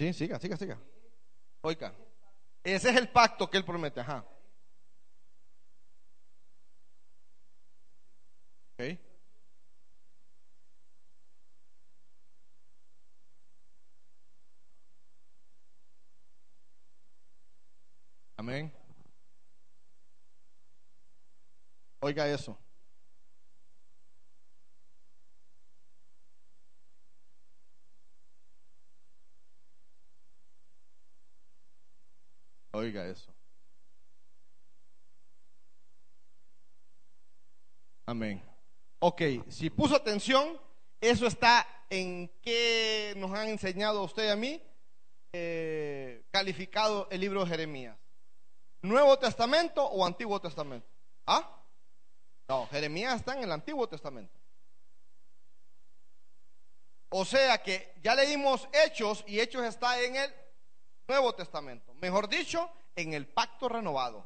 Sí, siga, siga, siga. Oiga, ese es el pacto que él promete. Ajá. Ok. Amén. Oiga eso. Oiga eso. Amén. Ok, si puso atención, eso está en qué nos han enseñado a usted y a mí, calificado el libro de Jeremías. ¿Nuevo Testamento o Antiguo Testamento? ¿Ah? No, Jeremías está en el Antiguo Testamento. O sea que ya leímos Hechos y Hechos está en el Nuevo Testamento. Mejor dicho, en el pacto renovado.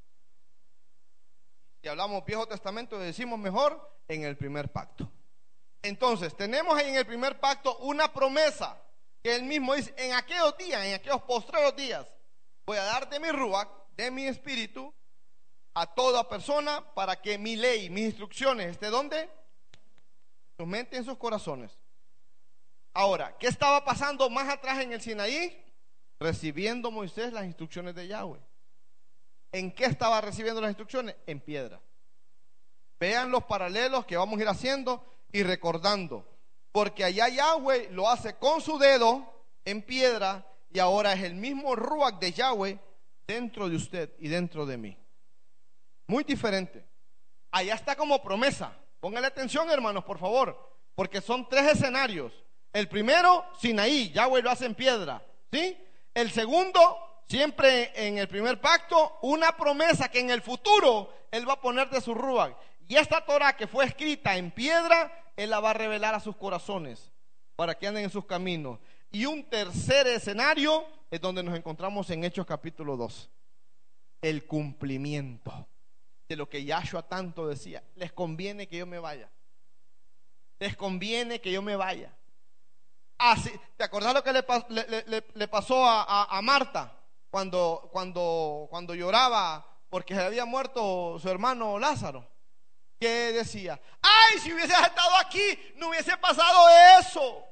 Si hablamos Viejo Testamento, decimos mejor en el primer pacto. Entonces, tenemos en el primer pacto una promesa que él mismo dice: en aquellos días, en aquellos postreros días, voy a dar de mi ruach, de mi espíritu, a toda persona, para que mi ley, mis instrucciones, esté donde, en sus mentes, en sus corazones. Ahora, ¿qué estaba pasando más atrás en el Sinaí? Recibiendo Moisés las instrucciones de Yahweh. ¿En qué estaba recibiendo las instrucciones? En piedra. Vean los paralelos que vamos a ir haciendo y recordando, porque allá Yahweh lo hace con su dedo en piedra, y ahora es el mismo ruach de Yahweh dentro de usted y dentro de mí. Muy diferente. Allá está como promesa. Póngale atención, hermanos, por favor, porque son tres escenarios. El primero, Sinaí, Yahweh lo hace en piedra, ¿sí? El segundo, siempre en el primer pacto, una promesa que en el futuro él va a poner de su ruach. Y esta Torah que fue escrita en piedra, él la va a revelar a sus corazones para que anden en sus caminos. Y un tercer escenario es donde nos encontramos en Hechos capítulo 2. El cumplimiento de lo que Yahshua tanto decía: les conviene que yo me vaya. Les conviene que yo me vaya. Así, ¿te acordás lo que le pasó a Marta cuando lloraba porque se había muerto su hermano Lázaro? ¿Qué decía? ¡Ay, si hubieses estado aquí, no hubiese pasado eso!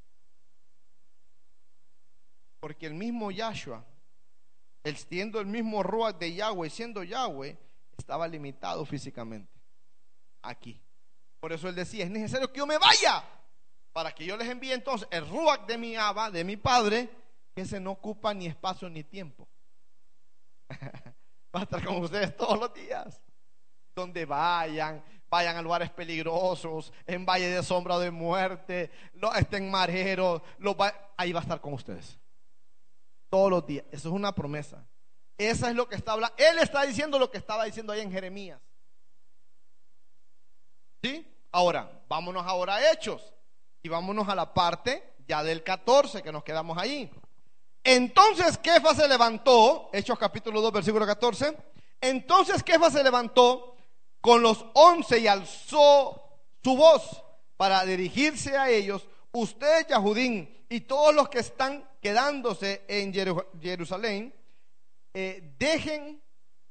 Porque el mismo Yahshua, siendo el mismo ruach de Yahweh, siendo Yahweh, estaba limitado físicamente aquí. Por eso él decía: es necesario que yo me vaya, para que yo les envíe entonces el ruach de mi Abba, de mi Padre, que ese no ocupa ni espacio ni tiempo. Va a estar con ustedes todos los días. Donde vayan a lugares peligrosos, en valle de sombra o de muerte, estén mareros, ahí va a estar con ustedes todos los días. Eso es una promesa. Esa es lo que está hablando. Él está diciendo lo que estaba diciendo ahí en Jeremías. ¿Sí? Ahora, vámonos ahora a Hechos. Y vámonos a la parte ya del 14, que nos quedamos ahí. Entonces Kefa se levantó, Hechos capítulo 2, versículo 14. Entonces Kefa se levantó con los 11 y alzó su voz para dirigirse a ellos: ustedes, Yahudín, y todos los que están quedándose en Jerusalén, dejen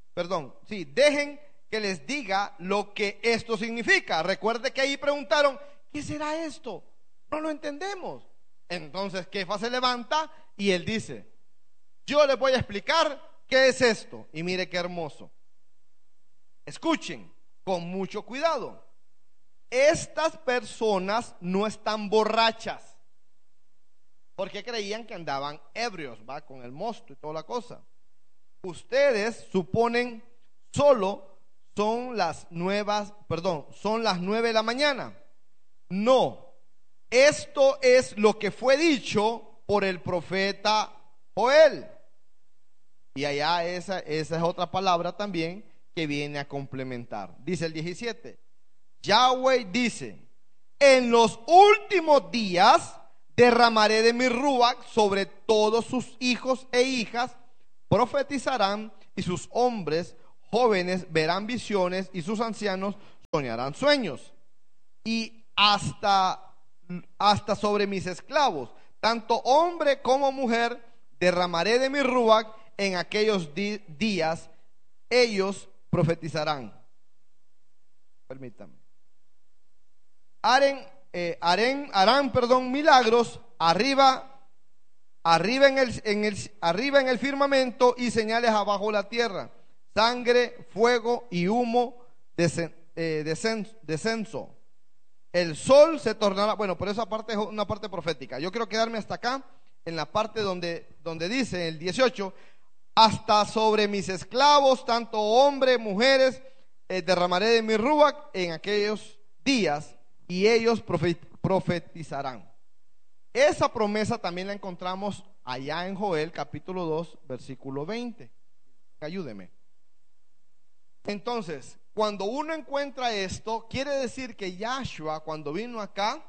que les diga lo que esto significa. Recuerde que ahí preguntaron: ¿qué será esto? No lo entendemos. Entonces Kefa se levanta y él dice: yo les voy a explicar qué es esto. Y mire qué hermoso. Escuchen con mucho cuidado. Estas personas no están borrachas, porque creían que andaban ebrios, va, con el mosto y toda la cosa. Ustedes suponen solo son las 9 de la mañana. No, esto es lo que fue dicho por el profeta Joel. Y allá esa es otra palabra también que viene a complementar. Dice el 17: Yahweh dice: en los últimos días derramaré de mi ruach sobre todos sus hijos e hijas, profetizarán, y sus hombres jóvenes verán visiones, y sus ancianos soñarán sueños. Y hasta sobre mis esclavos tanto hombre como mujer, derramaré de mi ruach en aquellos días, ellos profetizarán. Permítame. Harán, milagros arriba en el firmamento y señales abajo la tierra, sangre, fuego y humo, descenso. El sol se tornará, bueno, pero esa parte es una parte profética. Yo quiero quedarme hasta acá, en la parte donde dice el 18, hasta sobre mis esclavos, tanto hombres, mujeres, derramaré de mi ruach en aquellos días y ellos profetizarán. Esa promesa también la encontramos allá en Joel capítulo 2 versículo 20. Ayúdeme. Entonces, cuando uno encuentra esto, quiere decir que Yahshua, cuando vino acá,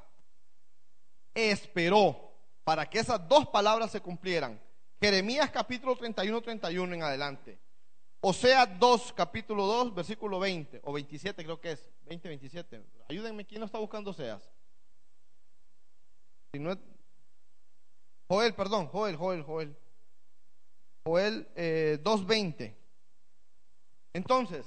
esperó para que esas dos palabras se cumplieran. Jeremías capítulo 31 en adelante. Oseas 2, capítulo 2, versículo 20 o 27 creo que es, 20, 27. Ayúdenme, ¿quién no está buscando Oseas? Si no es Joel 2:20. Entonces,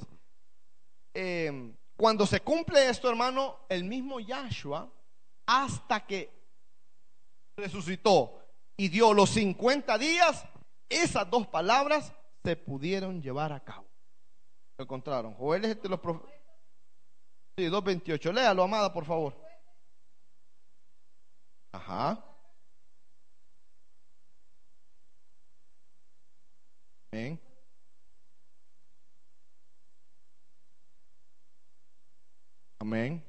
cuando se cumple esto, hermano, el mismo Yahshua, hasta que resucitó y dio los 50 días, esas dos palabras se pudieron llevar a cabo. Lo encontraron. Joel es de los profetas. Sí, 2:28. Léalo, amada, por favor. Ajá. Amén. Amén.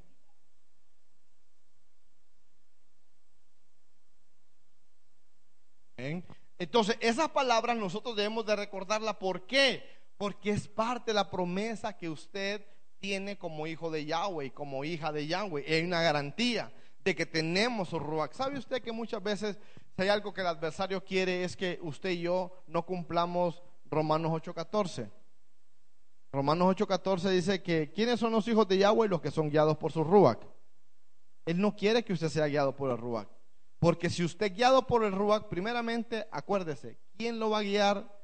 Amén. Entonces, esas palabras nosotros debemos de recordarlas. ¿Por qué? Porque es parte de la promesa que usted tiene como hijo de Yahweh, como hija de Yahweh. Es una garantía de que tenemos su ruach. ¿Sabe usted que muchas veces, si hay algo que el adversario quiere, es que usted y yo no cumplamos Romanos 8:14? Romanos 8:14 dice que ¿quiénes son los hijos de Yahweh? Los que son guiados por su ruach. Él no quiere que usted sea guiado por el ruach, porque si usted es guiado por el ruach, primeramente acuérdese, ¿quién lo va a guiar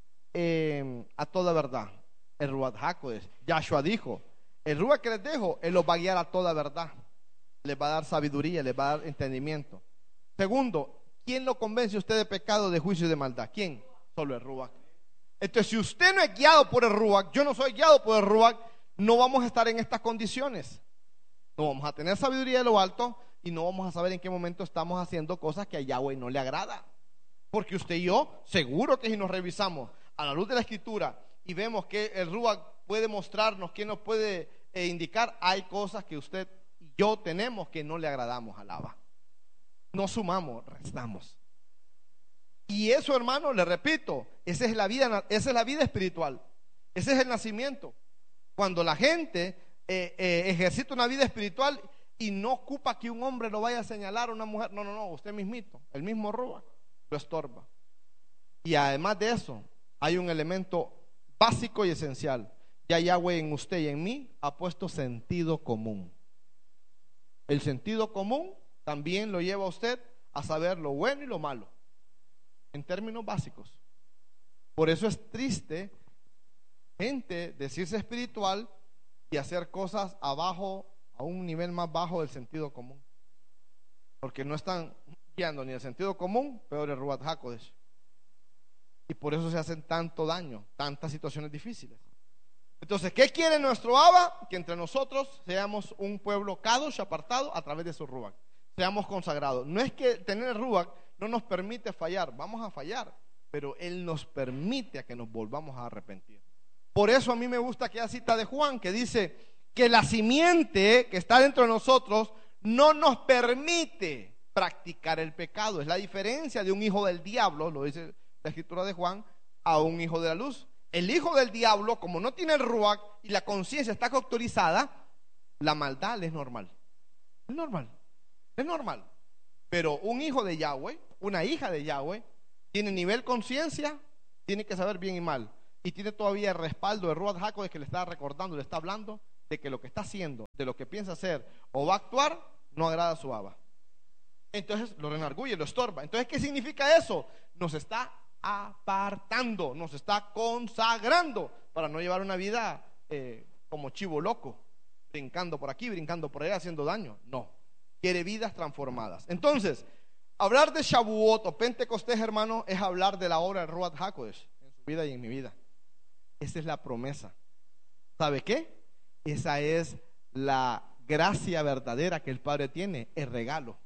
a toda verdad? El ruach HaKodesh. Yahshua dijo, el ruach que les dejo, él los va a guiar a toda verdad, les va a dar sabiduría, les va a dar entendimiento. Segundo, ¿quién lo convence a usted de pecado, de juicio y de maldad? ¿Quién? Solo el ruach. Entonces, si usted no es guiado por el ruach, yo no soy guiado por el ruach, no vamos a estar en estas condiciones. No vamos a tener sabiduría de lo alto y no vamos a saber en qué momento estamos haciendo cosas que a Yahweh no le agrada. Porque usted y yo, seguro que si nos revisamos a la luz de la Escritura y vemos que el ruach puede mostrarnos, que nos puede indicar, hay cosas que usted y yo tenemos que no le agradamos al Abba. No sumamos, restamos. Y eso, hermano, le repito, esa es la vida espiritual. Ese es el nacimiento. Cuando la gente ejercita una vida espiritual y no ocupa que un hombre lo vaya a señalar a una mujer. No, usted mismito, el mismo ruach lo estorba. Y además de eso, hay un elemento básico y esencial. Ya Yahweh en usted y en mí ha puesto sentido común. El sentido común también lo lleva a usted a saber lo bueno y lo malo, en términos básicos. Por eso es triste, gente, decirse espiritual y hacer cosas abajo, a un nivel más bajo del sentido común, porque no están guiando ni el sentido común, peor el ruach HaKodesh. Y por eso se hacen tanto daño, tantas situaciones difíciles. Entonces, ¿qué quiere nuestro Abba? Que entre nosotros seamos un pueblo kadosh, apartado a través de su ruach, seamos consagrados. No es que tener el ruach no nos permite fallar, vamos a fallar, pero Él nos permite a que nos volvamos a arrepentir. Por eso a mí me gusta aquella cita de Juan que dice que la simiente que está dentro de nosotros no nos permite practicar el pecado. Es la diferencia de un hijo del diablo, lo dice la escritura de Juan, a un hijo de la luz. El hijo del diablo, como no tiene el ruach y la conciencia está cauterizada, la maldad es normal. Es normal. Pero un hijo de Yahweh, una hija de Yahweh, tiene nivel conciencia, tiene que saber bien y mal. Y tiene todavía el respaldo de ruach HaKodesh que le está recordando, le está hablando de que lo que está haciendo, de lo que piensa hacer o va a actuar, no agrada a su Abba. Entonces lo renarguye, lo estorba. Entonces, ¿qué significa eso? Nos está apartando, nos está consagrando para no llevar una vida como chivo loco, brincando por aquí, brincando por allá, haciendo daño. No, quiere vidas transformadas. Entonces, hablar de Shavuot o Pentecostés, hermano, es hablar de la obra de Ruach HaKodesh en su vida y en mi vida. Esa es la promesa. ¿Sabe qué? Esa es la gracia verdadera que el Padre tiene, el regalo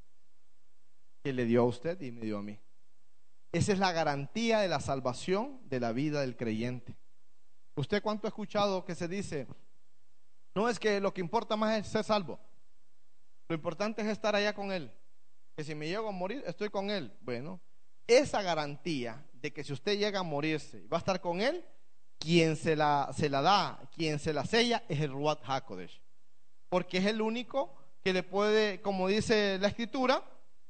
que le dio a usted y me dio a mí. Esa es la garantía de la salvación de la vida del creyente. ¿Usted cuánto ha escuchado que se dice? No, es que lo que importa más es ser salvo. Lo importante es estar allá con Él. Que si me llego a morir, estoy con Él. Bueno, esa garantía de que si usted llega a morirse y va a estar con Él, quien se la da, quien se la sella es el Ruach HaKodesh. Porque es el único que le puede, como dice la Escritura,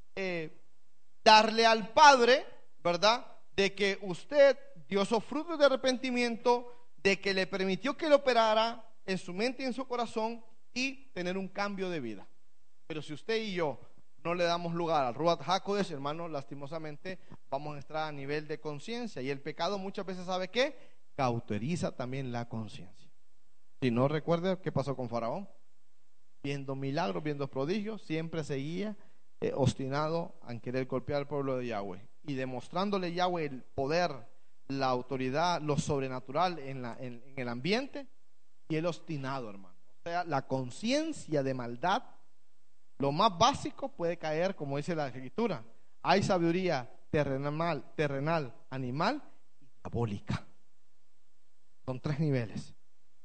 darle al Padre, ¿verdad? De que usted dio esos frutos de arrepentimiento, de que le permitió que le operara en su mente y en su corazón y tener un cambio de vida. Pero si usted y yo no le damos lugar al Ruach HaKodesh, hermano, lastimosamente vamos a estar a nivel de conciencia. Y el pecado muchas veces, ¿sabe qué? Cauteriza también la conciencia. Si no, recuerde qué pasó con Faraón. Viendo milagros, viendo prodigios, siempre seguía obstinado en querer golpear al pueblo de Yahweh. Y demostrándole a Yahweh el poder, la autoridad, lo sobrenatural en el ambiente. Y él obstinado, hermano. O sea, la conciencia de maldad, lo más básico puede caer, como dice la Escritura. Hay sabiduría terrenal, animal y diabólica. Son 3 niveles.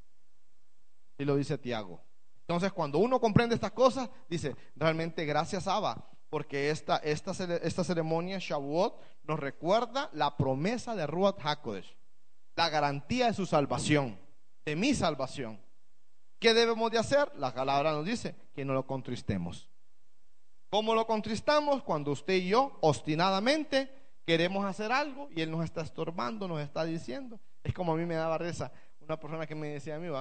Y lo dice Tiago. Entonces, cuando uno comprende estas cosas, dice, realmente gracias Abba, porque esta ceremonia Shavuot nos recuerda la promesa de Ruach HaKodesh, la garantía de su salvación, de mi salvación. ¿Qué debemos de hacer? La palabra nos dice que no lo contristemos. ¿Cómo lo contristamos? Cuando usted y yo obstinadamente queremos hacer algo y Él nos está estorbando, nos está diciendo. Es como a mí me daba risa una persona que me decía a mí,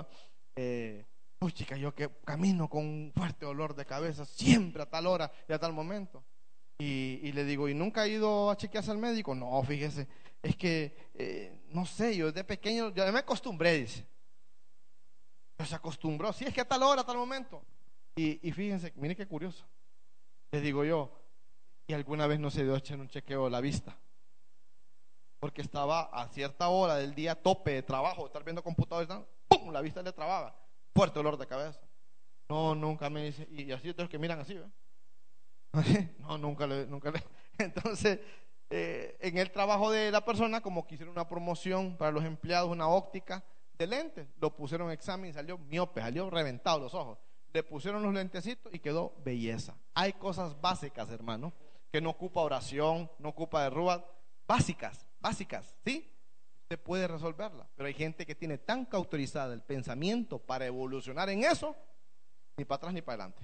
uy chica, yo que camino con un fuerte dolor de cabeza siempre a tal hora y a tal momento. Y le digo, ¿y nunca ha ido a chequearse al médico? No, fíjese, es que no sé, yo desde pequeño ya me acostumbré, dice. Pero se acostumbró, sí, es que a tal hora, a tal momento. Y fíjense, mire qué curioso. Le digo yo, ¿y alguna vez no se dio a echar un chequeo de la vista? Porque estaba a cierta hora del día, tope de trabajo, estar viendo computadores, ¡pum!, la vista le trababa, fuerte dolor de cabeza. No, nunca me dice, y así otros que miran así, ¿ves? No, nunca le. Entonces, en el trabajo de la persona, como que hicieron una promoción para los empleados, una óptica de lentes, lo pusieron en examen y salió miope, salió reventado los ojos. Le pusieron los lentecitos y quedó belleza. Hay cosas básicas, hermano, que no ocupa oración, no ocupa de Ruach, básicas, ¿sí? Usted puede resolverla, pero hay gente que tiene tan cauterizada el pensamiento para evolucionar en eso, ni para atrás ni para adelante.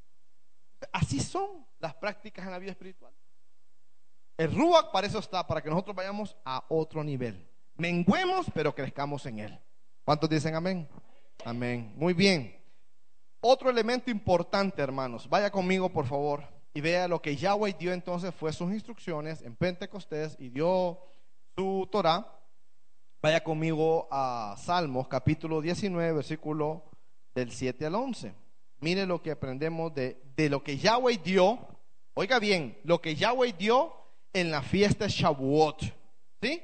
Así son las prácticas en la vida espiritual. El Ruach para eso está, para que nosotros vayamos a otro nivel. Menguemos, pero crezcamos en Él. ¿Cuántos dicen amén? Amén. Muy bien. Otro elemento importante, hermanos, vaya conmigo por favor y vea lo que Yahweh dio entonces fue sus instrucciones en Pentecostés y dio su Torah. Vaya conmigo a Salmos capítulo 19, versículo del 7 al 11. Mire lo que aprendemos de lo que Yahweh dio. Oiga bien, lo que Yahweh dio en la fiesta Shavuot, ¿sí?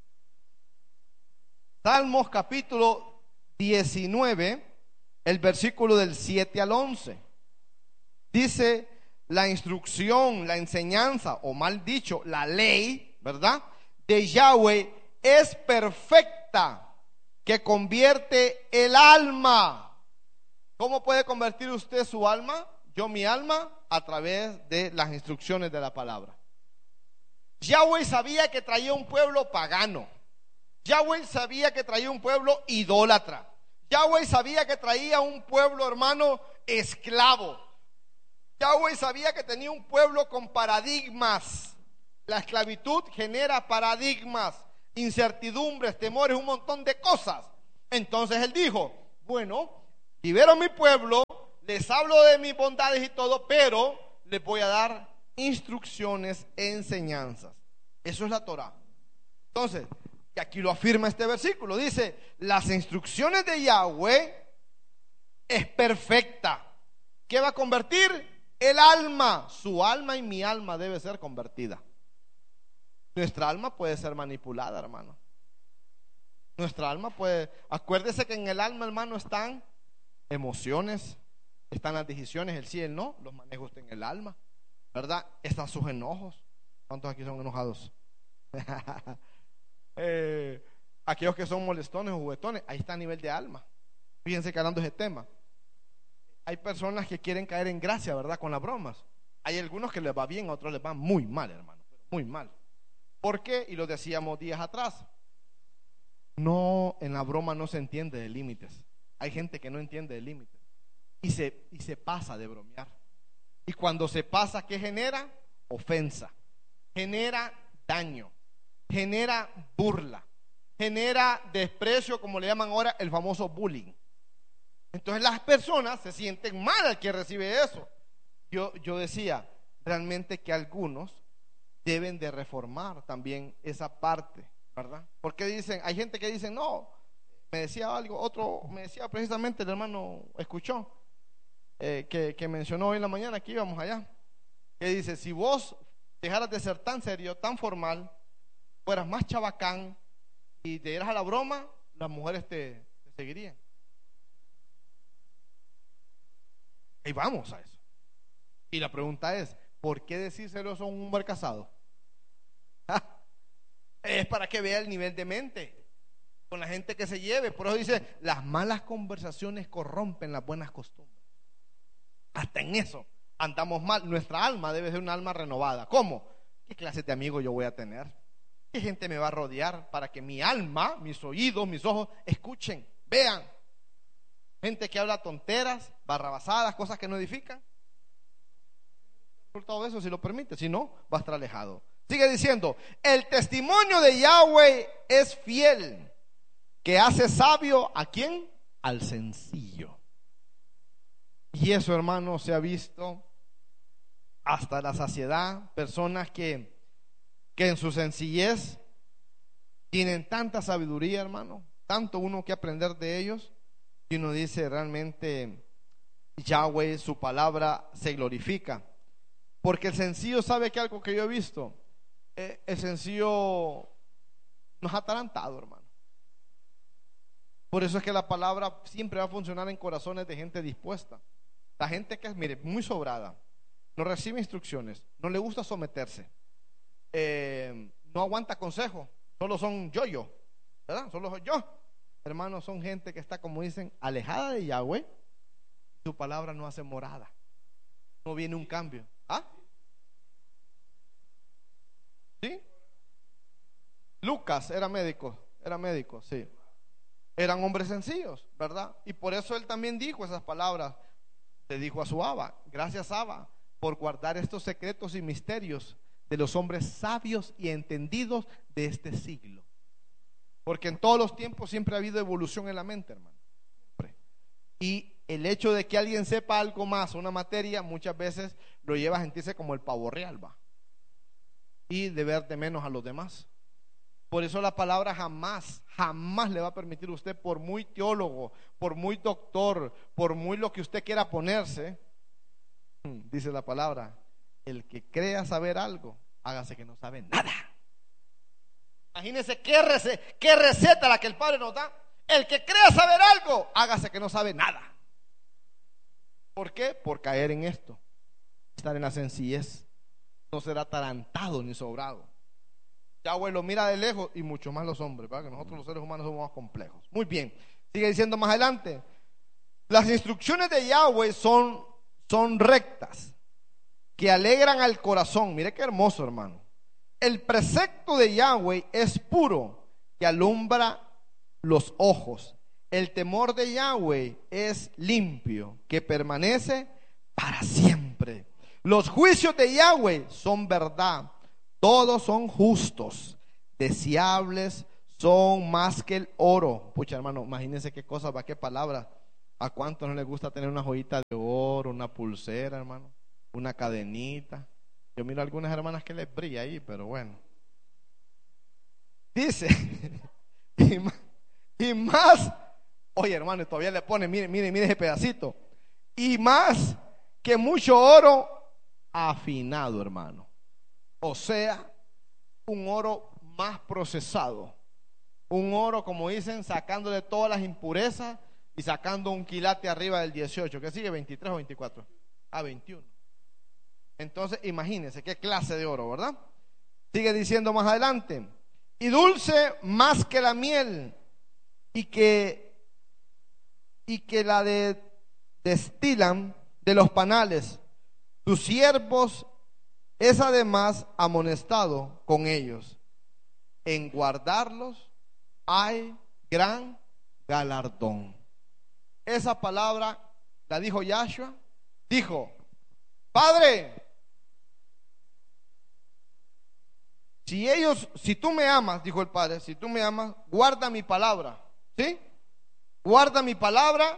Salmos capítulo 19, el versículo del 7 al 11. Dice, la instrucción, la enseñanza, o mal dicho, la ley, ¿verdad?, de Yahweh es perfecta, que convierte el alma. ¿Cómo puede convertir usted su alma? Yo mi alma a través de las instrucciones de la palabra. Yahweh sabía que traía un pueblo pagano. Yahweh sabía que traía un pueblo idólatra. Yahweh sabía que traía un pueblo, hermano, esclavo. Yahweh sabía que tenía un pueblo con paradigmas. La esclavitud genera paradigmas, incertidumbres, temores, un montón de cosas. Entonces él dijo, bueno, libero a mi pueblo, les hablo de mis bondades y todo, pero les voy a dar instrucciones, enseñanzas. Eso es la Torá. Entonces, y aquí lo afirma este versículo, dice, las instrucciones de Yahweh es perfecta. ¿Qué va a convertir? El alma. Su alma y mi alma debe ser convertida. Nuestra alma puede ser manipulada, hermano. Nuestra alma puede, acuérdese que en el alma, hermano, están emociones, están las decisiones, el sí y el no, los maneja usted en el alma, ¿verdad? Están sus enojos. ¿Cuántos aquí son enojados? Aquellos que son molestones o juguetones, ahí está a nivel de alma. Fíjense que hablando de ese tema, hay personas que quieren caer en gracia, ¿verdad? Con las bromas. Hay algunos que les va bien, a otros les va muy mal, hermano, muy mal. ¿Por qué? Y lo decíamos días atrás. No, en la broma no se entiende de límites. Hay gente que no entiende de límites y se pasa de bromear. Y cuando se pasa, ¿qué genera? Ofensa, genera daño, genera burla, genera desprecio, como le llaman ahora el famoso bullying. Entonces las personas se sienten mal al que recibe eso. Yo decía realmente que algunos deben de reformar también esa parte, ¿verdad? Porque dicen, hay gente que dice, no, me decía algo, otro me decía precisamente, el hermano escuchó, que mencionó hoy en la mañana que íbamos allá, que dice, si vos dejaras de ser tan serio, tan formal, fueras más chabacán y te dieras a la broma, las mujeres te seguirían. Y vamos a eso. Y la pregunta es, ¿por qué decírselo a un hombre casado? Es para que vea el nivel de mente con la gente que se lleve. Por eso dice, las malas conversaciones corrompen las buenas costumbres. Hasta en eso andamos mal. Nuestra alma debe ser una alma renovada. ¿Cómo? ¿Qué clase de amigos yo voy a tener? ¿Qué gente me va a rodear para que mi alma, mis oídos, mis ojos escuchen, vean? Gente que habla tonteras, barrabasadas, cosas que no edifican. El resultado de eso, si lo permite, si no, va a estar alejado. Sigue diciendo, el testimonio de Yahweh es fiel, que hace sabio ¿a quién? Al sencillo. Y eso, hermano, se ha visto hasta la saciedad. Personas que en su sencillez tienen tanta sabiduría, hermano, tanto uno que aprender de ellos. Y uno dice realmente Yahweh, su palabra se glorifica. Porque el sencillo, sabe que algo que yo he visto, el sencillo nos ha atarantado, hermano. Por eso es que la palabra siempre va a funcionar en corazones de gente dispuesta. La gente que es, mire, muy sobrada, no recibe instrucciones, no le gusta someterse, no aguanta consejo, solo son yo, ¿verdad? Solo soy yo. Hermanos, son gente que está, como dicen, alejada de Yahweh. Su palabra no hace morada, no viene un cambio. ¿Ah? ¿Sí? Lucas era médico, sí. Eran hombres sencillos, ¿verdad? Y por eso él también dijo esas palabras. Le dijo a su Abba, gracias Abba, por guardar estos secretos y misterios de los hombres sabios y entendidos de este siglo. Porque en todos los tiempos siempre ha habido evolución en la mente, hermano. Siempre. Y el hecho de que alguien sepa algo más, una materia, muchas veces lo lleva a sentirse como el pavo real, va. Y de ver de menos a los demás. Por eso la palabra jamás le va a permitir a usted, por muy teólogo, por muy doctor, por muy lo que usted quiera ponerse, dice la palabra, el que crea saber algo, hágase que no sabe nada. Imagínense qué receta la que el Padre nos da. El que crea saber algo, hágase que no sabe nada. ¿Por qué? Por caer en esto, estar en la sencillez, no ser atarantado ni sobrado. Yahweh lo mira de lejos y mucho más los hombres, ¿verdad? Que nosotros los seres humanos somos más complejos. Muy bien, sigue diciendo más adelante, las instrucciones de Yahweh son rectas, que alegran al corazón. Mire qué hermoso, hermano. El precepto de Yahweh es puro, que alumbra los ojos. El temor de Yahweh es limpio, que permanece para siempre. Los juicios de Yahweh son verdad, todos son justos, deseables son más que el oro. Pucha, hermano, imagínense qué cosas, va, qué palabras. ¿A cuántos no les gusta tener una joyita de oro, una pulsera, hermano? Una cadenita. Yo miro a algunas hermanas que les brilla ahí, pero bueno. Dice, y más, oye hermano, todavía le pone, mire ese pedacito. Y más que mucho oro afinado, hermano. O sea, un oro más procesado. Un oro, como dicen, sacándole todas las impurezas y sacando un quilate arriba del 18. ¿Qué sigue? ¿23 o 24? 21. Entonces, imagínense qué clase de oro, ¿verdad? Sigue diciendo más adelante. Y dulce más que la miel, y que la destilan de los panales. Tus siervos es además amonestado con ellos. En guardarlos hay gran galardón. Esa palabra la dijo Yahshua. Dijo: Padre, si tú me amas, dijo el Padre, si tú me amas, guarda mi palabra. ¿Sí? Guarda mi palabra,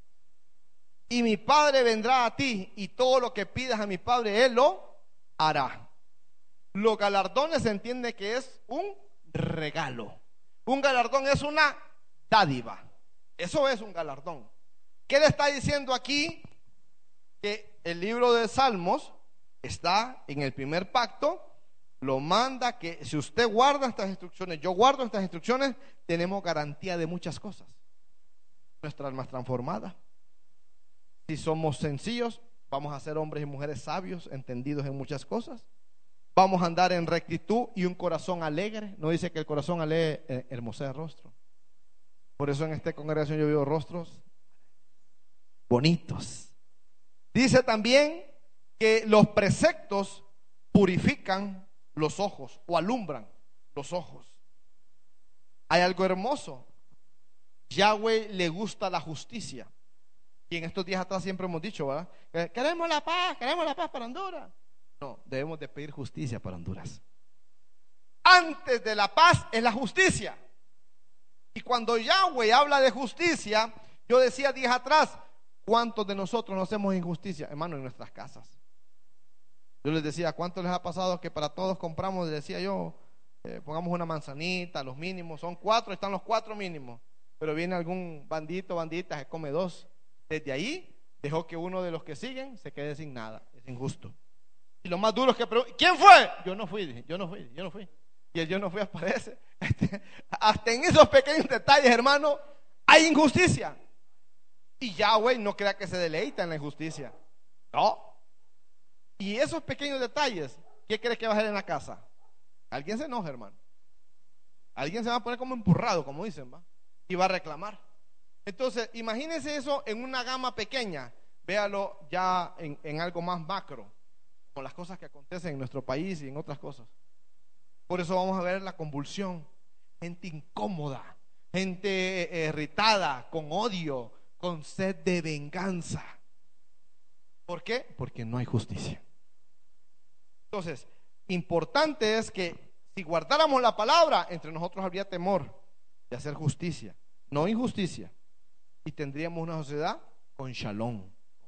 y mi Padre vendrá a ti, y todo lo que pidas a mi Padre, Él lo hará. Los galardones se entiende que es un regalo. Un galardón es una dádiva. Eso es un galardón. ¿Qué le está diciendo aquí? Que el libro de Salmos está en el primer pacto. Lo manda que si usted guarda estas instrucciones, yo guardo estas instrucciones, tenemos garantía de muchas cosas. Nuestra alma es transformada. Si somos sencillos, vamos a ser hombres y mujeres sabios, entendidos en muchas cosas. Vamos a andar en rectitud y un corazón alegre. No dice que el corazón alegre hermosea el rostro. Por eso en esta congregación yo veo rostros bonitos. Dice también que los preceptos purifican los ojos o alumbran los ojos. Hay algo hermoso. Yahweh le gusta la justicia. Y en estos días atrás siempre hemos dicho, ¿verdad? Queremos la paz para Honduras. No, debemos de pedir justicia para Honduras. Antes de la paz es la justicia. Y cuando Yahweh habla de justicia, yo decía días atrás, ¿cuántos de nosotros no hacemos injusticia? Hermano, en nuestras casas. Yo les decía, ¿cuánto les ha pasado que para todos compramos? Les decía yo, pongamos una manzanita, los mínimos, son 4, están los 4 mínimos. Pero viene algún bandita, se come 2. Desde ahí dejó que uno de los que siguen se quede sin nada. Es injusto. Y lo más duro es que ¿quién fue? Yo no fui. Y el yo no fui aparece. Hasta en esos pequeños detalles, hermano, hay injusticia. Y Yahweh no crea que se deleita en la injusticia. No. Y esos pequeños detalles, ¿qué crees que va a hacer en la casa? Alguien se enoja, hermano. Alguien se va a poner como empurrado, como dicen, ¿va? Y va a reclamar. Entonces, imagínense eso en una gama pequeña. Véalo ya en algo más macro, con las cosas que acontecen en nuestro país y en otras cosas. Por eso vamos a ver la convulsión. Gente incómoda, gente irritada, con odio, con sed de venganza. ¿Por qué? Porque no hay justicia. Entonces, importante es que si guardáramos la palabra, entre nosotros habría temor de hacer justicia, no injusticia. Y tendríamos una sociedad con shalom,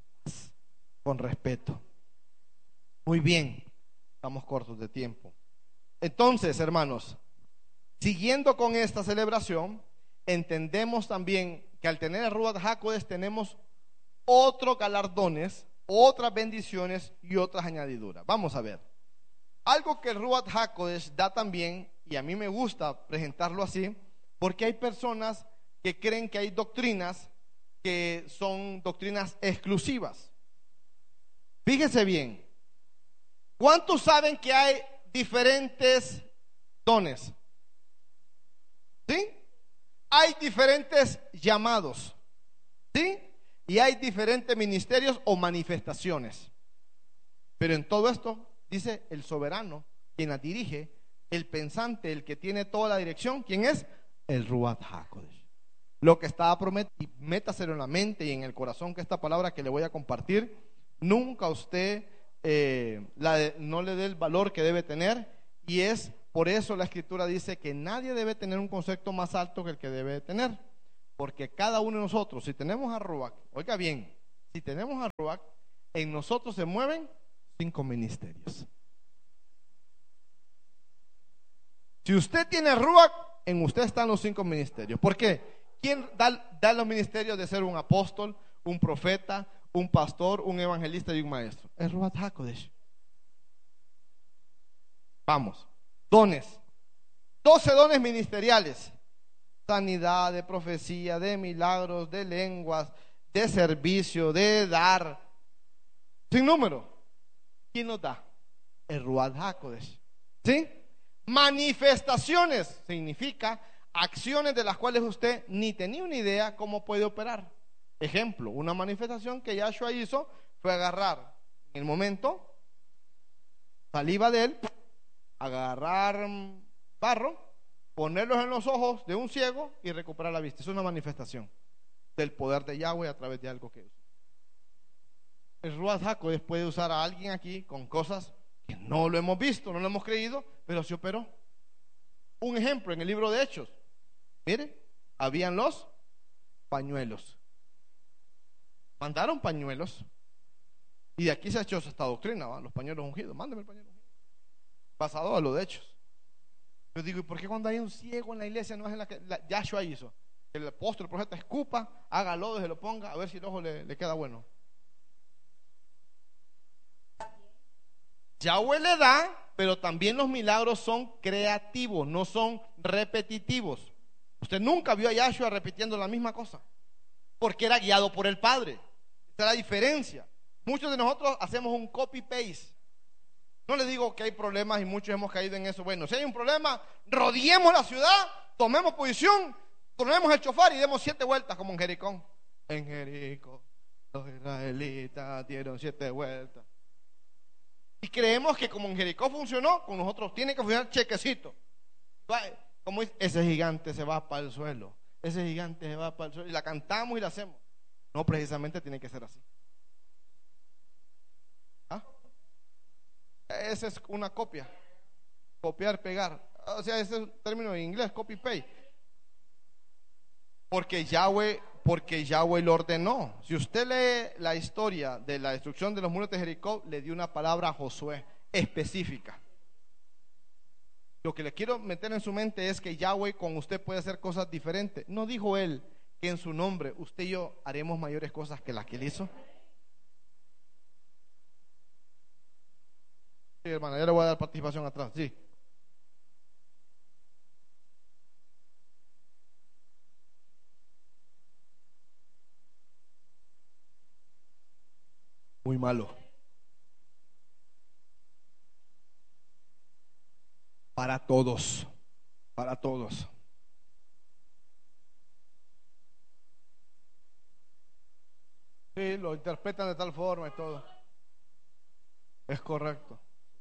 con respeto. Muy bien, estamos cortos de tiempo. Entonces, hermanos, siguiendo con esta celebración, entendemos también que al tener el Ruach HaKodesh tenemos otros galardones, otras bendiciones y otras añadiduras. Vamos a ver. Algo que el Ruach HaKodesh da también, y a mí me gusta presentarlo así, porque hay personas que creen que hay doctrinas que son doctrinas exclusivas. Fíjense bien, ¿cuántos saben que hay diferentes dones? ¿Sí? Hay diferentes llamados, ¿sí? Y hay diferentes ministerios o manifestaciones. Pero en todo esto, dice el soberano, quien la dirige, el pensante, el que tiene toda la dirección, ¿quién es? El Ruach HaKodesh. Lo que estaba prometido, y métaselo en la mente y en el corazón, que esta palabra que le voy a compartir, nunca usted no le dé el valor que debe tener. Y es por eso la Escritura dice que nadie debe tener un concepto más alto que el que debe tener. Porque cada uno de nosotros, si tenemos a Ruach, oiga bien, si tenemos a Ruach, en nosotros se mueven 5 ministerios. Si usted tiene Ruach, en usted están los 5 ministerios. ¿Por qué? ¿Quién da los ministerios de ser un apóstol, un profeta, un pastor, un evangelista y un maestro? Es Ruach HaKodesh. Vamos. Dones. 12 dones ministeriales. Sanidad, de profecía, de milagros, de lenguas, de servicio, de dar. Sin número. ¿Quién nos da? El Ruach HaKodesh. ¿Sí? Manifestaciones significa acciones de las cuales usted ni tenía una idea cómo puede operar. Ejemplo, una manifestación que Yahshua hizo fue agarrar en el momento saliva de él, agarrar barro, ponerlos en los ojos de un ciego y recuperar la vista. Es una manifestación del poder de Yahweh a través de algo que hizo. El Ruach HaKodesh puede usar a alguien aquí con cosas que no lo hemos visto, no lo hemos creído, pero se operó. Un ejemplo en el libro de Hechos. Mire, habían los pañuelos. Mandaron pañuelos. Y de aquí se ha hecho esta doctrina, ¿va? Los pañuelos ungidos. Mándeme el pañuelo ungido. Basado a lo de Hechos. Yo digo, ¿y por qué cuando hay un ciego en la iglesia no es en la que Yahshua hizo? Que el apóstol, el profeta escupa, haga lodo y se lo ponga, a ver si el ojo le queda bueno. Yahweh le da, pero también los milagros son creativos, no son repetitivos. Usted nunca vio a Yahshua repitiendo la misma cosa, porque era guiado por el Padre. Esa es la diferencia. Muchos de nosotros hacemos un copy-paste. No le digo que hay problemas y muchos hemos caído en eso. Bueno, si hay un problema, rodeemos la ciudad, tomemos posición, tomemos el chofar y demos 7 vueltas como en Jericó. En Jericó, los israelitas dieron 7 vueltas. Y creemos que como en Jericó funcionó, con nosotros tiene que funcionar chequecito. Como dice, ese gigante se va para el suelo, ese gigante se va para el suelo, y la cantamos y la hacemos. No, precisamente tiene que ser así. ¿Ah? Esa es una copia. Copiar, pegar. O sea, ese es un término en inglés, copy-paste. Porque Yahweh lo ordenó. Si usted lee la historia de la destrucción de los muros de Jericó, le dio una palabra a Josué específica. Lo que le quiero meter en su mente es que Yahweh con usted puede hacer cosas diferentes. ¿No dijo él que en su nombre usted y yo haremos mayores cosas que las que él hizo? Sí, hermana, ya le voy a dar participación atrás. Sí. Muy malo. Para todos. Para todos. Sí, lo interpretan de tal forma y todo. Es correcto.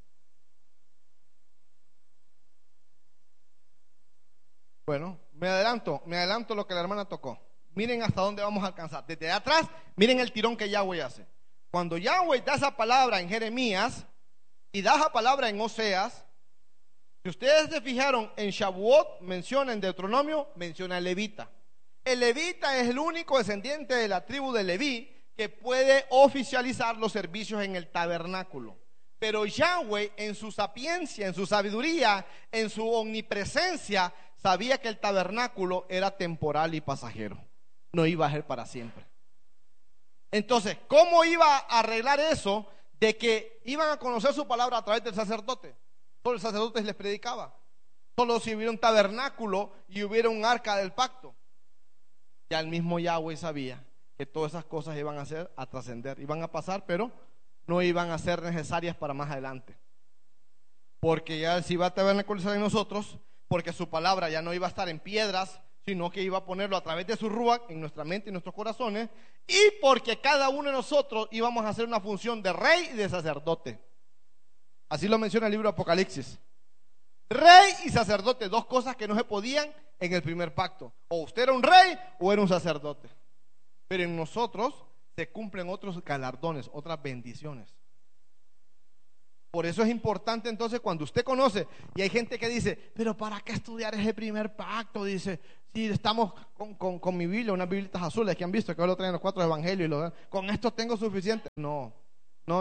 Bueno, me adelanto lo que la hermana tocó. Miren hasta dónde vamos a alcanzar. Desde atrás, miren el tirón que Yahweh hace. Cuando Yahweh da esa palabra en Jeremías y da esa palabra en Oseas, si ustedes se fijaron en Shavuot, menciona en Deuteronomio, menciona a Levita. El levita es el único descendiente de la tribu de Leví que puede oficializar los servicios en el tabernáculo. Pero Yahweh, en su sapiencia, en su sabiduría, en su omnipresencia, sabía que el tabernáculo era temporal y pasajero. No iba a ser para siempre. Entonces, ¿cómo iba a arreglar eso de que iban a conocer su palabra a través del sacerdote? Solo el sacerdote les predicaba. Solo si hubiera un tabernáculo y hubiera un arca del pacto. Ya el mismo Yahweh sabía que todas esas cosas iban a trascender, iban a pasar, pero no iban a ser necesarias para más adelante. Porque ya si va a tabernaculizar en nosotros, porque su palabra ya no iba a estar en piedras, sino que iba a ponerlo a través de su Ruach en nuestra mente y nuestros corazones, y porque cada uno de nosotros íbamos a hacer una función de rey y de sacerdote. Así lo menciona el libro de Apocalipsis. Rey y sacerdote, dos cosas que no se podían en el primer pacto. O usted era un rey o era un sacerdote. Pero en nosotros se cumplen otros galardones, otras bendiciones. Por eso es importante entonces cuando usted conoce, y hay gente que dice, pero ¿para qué estudiar ese primer pacto? Dice, si estamos con mi Biblia, unas biblitas azules que han visto, que ahora lo traen los 4 evangelios, con esto tengo suficiente. No.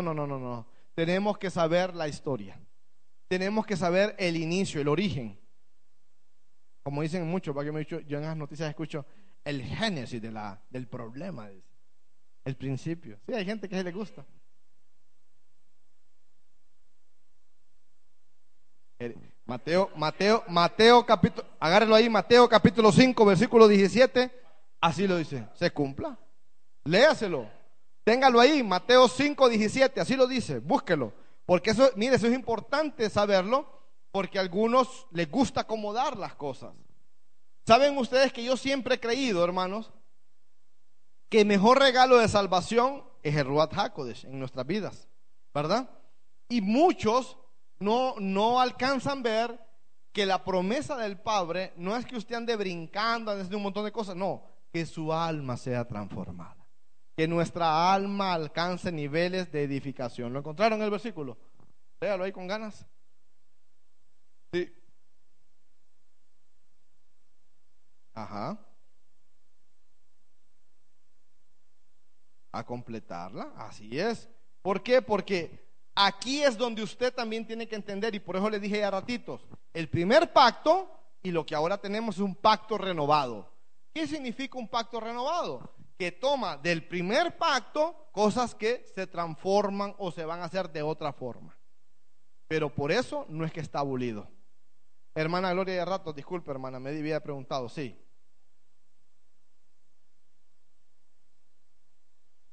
Tenemos que saber la historia. Tenemos que saber el inicio, el origen. Como dicen muchos, porque yo en las noticias escucho el génesis del problema, el principio. Sí, hay gente que se le gusta. Mateo capítulo, agárrelo ahí, Mateo capítulo 5, versículo 17, así lo dice, se cumpla. Léaselo, téngalo ahí, Mateo 5, 17, así lo dice, búsquelo. Porque eso, mire, eso es importante saberlo, porque a algunos les gusta acomodar las cosas. Saben ustedes que yo siempre he creído, hermanos, que el mejor regalo de salvación es el Ruach HaKodesh en nuestras vidas, ¿verdad? Y muchos no alcanzan a ver que la promesa del Padre no es que usted ande brincando, ande haciendo un montón de cosas, no, que su alma sea transformada, que nuestra alma alcance niveles de edificación. ¿Lo encontraron en el versículo? Léalo ahí con ganas. Sí. Ajá. A completarla, así es. ¿Por qué? Porque aquí es donde usted también tiene que entender, y por eso le dije ya ratitos, el primer pacto y lo que ahora tenemos es un pacto renovado. ¿Qué significa un pacto renovado? Que toma del primer pacto cosas que se transforman o se van a hacer de otra forma. Pero por eso no es que está abolido. Hermana Gloria de ratos, disculpe hermana, me había preguntado, sí.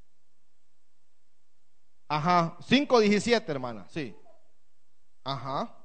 Ajá, 5:17 hermana, sí. Ajá.